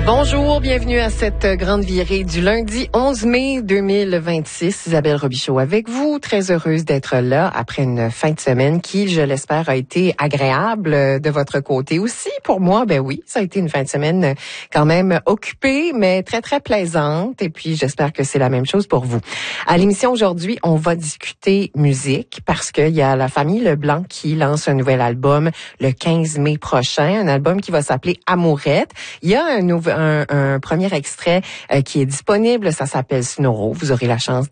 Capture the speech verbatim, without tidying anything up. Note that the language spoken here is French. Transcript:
Bonjour, bienvenue à cette grande virée du lundi onze mai deux mille vingt-six. Isabelle Robichaud avec vous, très heureuse d'être là après une fin de semaine qui, je l'espère, a été agréable de votre côté aussi. Pour moi, ben oui, ça a été une fin de semaine quand même occupée, mais très, très plaisante. Et puis, j'espère que c'est la même chose pour vous. À l'émission aujourd'hui, on va discuter musique parce qu'il y a la famille Leblanc qui lance un nouvel album le quinze mai prochain, un album qui va s'appeler Amourette. Il y a un nouveau Un, un premier extrait euh, qui est disponible, ça s'appelle Snoro. Vous aurez la chance